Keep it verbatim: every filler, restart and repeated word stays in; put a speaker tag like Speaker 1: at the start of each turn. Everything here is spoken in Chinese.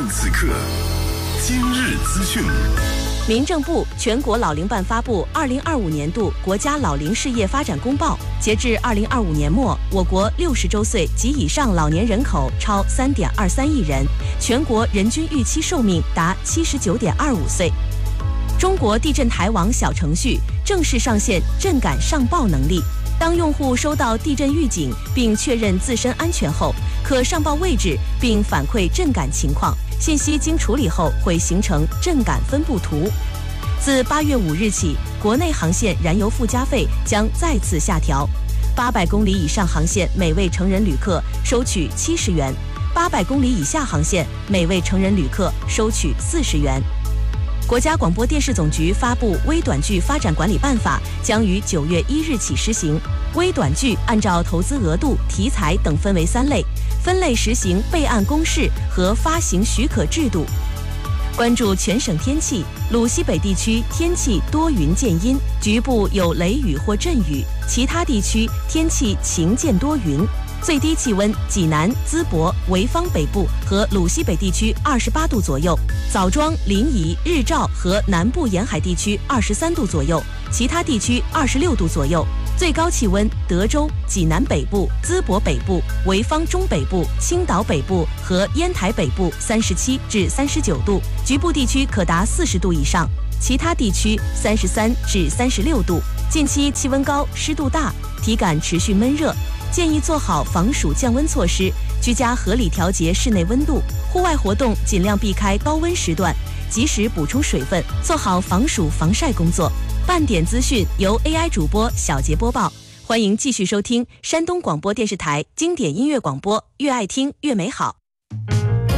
Speaker 1: 此刻，今日资讯。
Speaker 2: 民政部、全国老龄办发布二零二五年度国家老龄事业发展公报，截至二零二五年末，我国六十周岁及以上老年人口超三点二三亿人，全国人均预期寿命达七十九点二五岁。中国地震台网小程序正式上线震感上报能力。当用户收到地震预警并确认自身安全后，可上报位置并反馈震感情况。信息经处理后会形成震感分布图。自八月五日起，国内航线燃油附加费将再次下调，八百公里以上航线每位成人旅客收取七十元，八百公里以下航线每位成人旅客收取四十元。国家广播电视总局发布《微短剧发展管理办法》，将于九月一日起施行。微短剧按照投资额度、题材等分为三类，分类实行备案公示和发行许可制度。关注全省天气，鲁西北地区天气多云见阴，局部有雷雨或阵雨，其他地区天气晴见多云。最低气温，济南、淄博、潍坊北部和鲁西北地区二十八度左右，枣庄、临沂、日照和南部沿海地区二十三度左右，其他地区二十六度左右。最高气温，德州、济南北部、淄博北部、潍坊中北部、青岛北部和烟台北部三十七至三十九度，局部地区可达四十度以上，其他地区三十三至三十六度。近期气温高，湿度大，体感持续闷热，建议做好防暑降温措施，居家合理调节室内温度，户外活动尽量避开高温时段，及时补充水分，做好防暑防晒工作。半点资讯由 A I 主播小杰播报，欢迎继续收听山东广播电视台经典音乐广播，越爱听越美好。